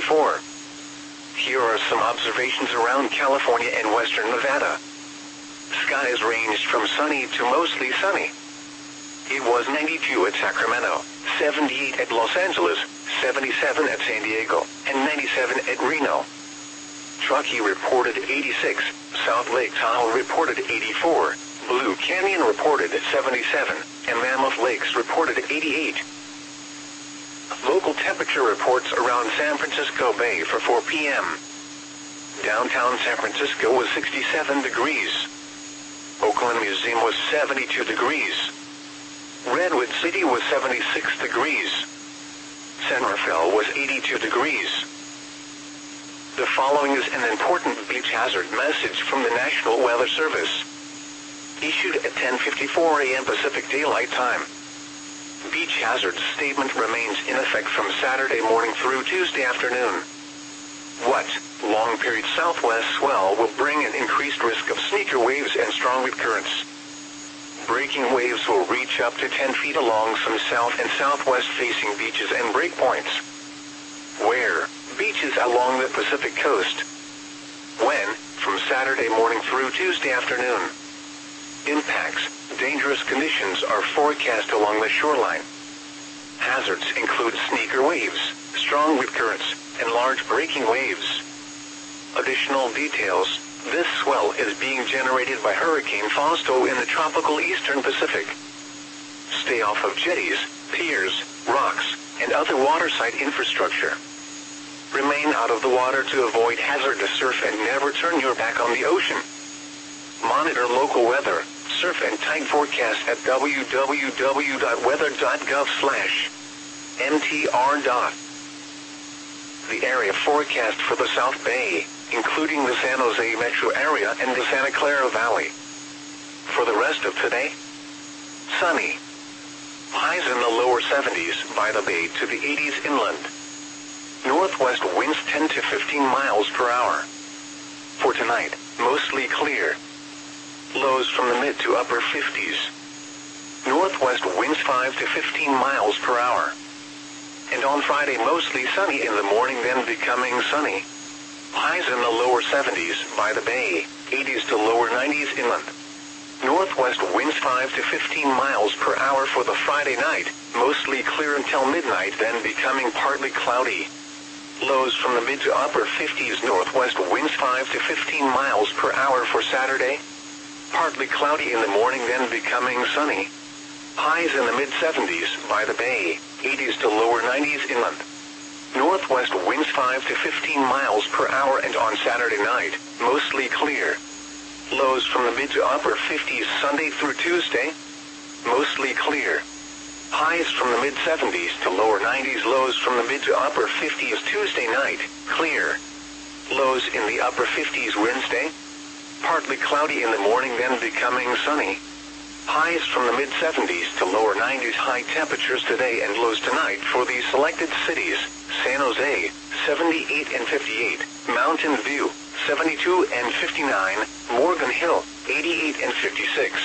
74. Here are some observations around California and western Nevada. Skies ranged from sunny to mostly sunny. It was 92 at Sacramento, 78 at Los Angeles, 77 at San Diego, and 97 at Reno. Truckee reported 86, South Lake Tahoe reported 84, Blue Canyon reported 77, and Mammoth Lakes reported 88. Local temperature reports around San Francisco Bay for 4 p.m. Downtown San Francisco was 67 degrees. Oakland Museum was 72 degrees. Redwood City was 76 degrees. San Rafael was 82 degrees. The following is an important beach hazard message from the National Weather Service. Issued at 10:54 a.m. Pacific Daylight Time. Beach hazard statement remains in effect from Saturday morning through Tuesday afternoon. What? Long period southwest swell will bring an increased risk of sneaker waves and strong wind currents. Breaking waves will reach up to 10 feet along some south and southwest facing beaches and breakpoints. Where? Beaches along the Pacific coast. When? From Saturday morning through Tuesday afternoon. Impacts. Dangerous conditions are forecast along the shoreline. Hazards include sneaker waves, strong wind currents, and large breaking waves. Additional details. This swell is being generated by Hurricane Fausto in the tropical eastern Pacific. Stay off of jetties, piers, rocks, and other waterside infrastructure. Remain out of the water to avoid hazardous surf and never turn your back on the ocean. Monitor local weather, surf and tide forecast at www.weather.gov/mtr. The area forecast for the South Bay, including the San Jose metro area and the Santa Clara Valley. For the rest of today, sunny. Highs in the lower 70s by the bay to the 80s inland. Northwest winds 10 to 15 miles per hour. For tonight, mostly clear. Lows from the mid to upper 50s. Northwest winds 5 to 15 miles per hour. And on Friday, mostly sunny in the morning, then becoming sunny. Highs in the lower 70s by the bay, 80s to lower 90s inland. Northwest winds 5 to 15 miles per hour for the Friday night, mostly clear until midnight, then becoming partly cloudy. Lows from the mid to upper 50s. Northwest winds 5 to 15 miles per hour for Saturday. Partly cloudy in the morning, then becoming sunny. Highs in the mid-70s by the bay, 80s to lower 90s inland. Northwest winds 5 to 15 miles per hour, and on Saturday night, mostly clear. Lows from the mid to upper 50s Sunday through Tuesday. Mostly clear. Highs from the mid-70s to lower 90s. Lows from the mid to upper 50s Tuesday night, clear. Lows in the upper 50s Wednesday. Partly cloudy in the morning, then becoming sunny. Highs from the mid-70s to lower 90s. High temperatures today and lows tonight for these selected cities: San Jose, 78 and 58, Mountain View, 72 and 59, Morgan Hill, 88 and 56.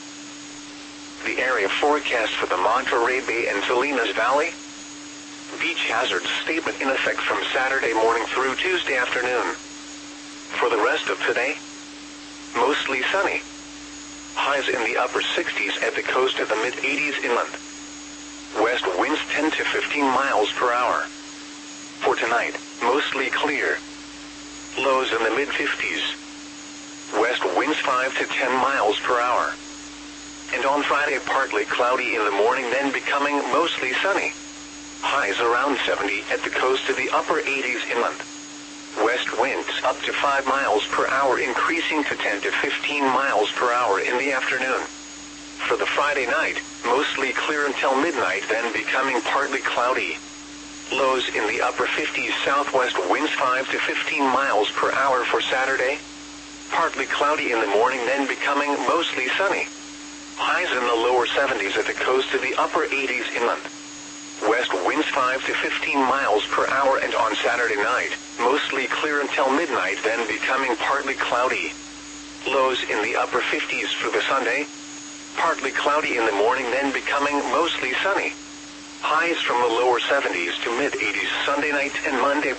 The area forecast for the Monterey Bay and Salinas Valley. Beach hazard statement in effect from Saturday morning through Tuesday afternoon. For the rest of today, mostly sunny. Highs in the upper 60s at the coast of the mid-80s inland. West winds 10 to 15 miles per hour. For tonight, mostly clear. Lows in the mid-50s. West winds 5 to 10 miles per hour. And on Friday, partly cloudy in the morning, then becoming mostly sunny. Highs around 70 at the coast of the upper 80s inland. West winds up to 5 miles per hour, increasing to 10 to 15 miles per hour in the afternoon. For the Friday night, mostly clear until midnight, then becoming partly cloudy. Lows in the upper 50s. Southwest winds 5 to 15 miles per hour for Saturday. Partly cloudy in the morning, then becoming mostly sunny. Highs in the lower 70s at the coast of the upper 80s inland. West winds 5 to 15 miles per hour, and on Saturday night, mostly clear until midnight, then becoming partly cloudy. Lows in the upper 50s for the Sunday. Partly cloudy in the morning, then becoming mostly sunny. Highs from the lower 70s to mid-80s Sunday night and Monday.